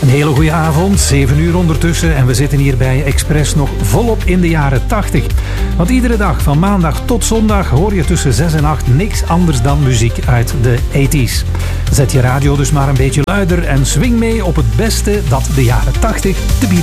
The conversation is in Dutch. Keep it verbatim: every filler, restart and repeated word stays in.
hele goede avond, zeven uur ondertussen en we zitten hier bij Express nog volop in de jaren tachtig. Want iedere dag van maandag tot zondag hoor je tussen zes en acht niks anders dan muziek uit de tachtiger. Zet je radio dus maar een beetje luider en swing mee op het beste dat de jaren tachtig te bieden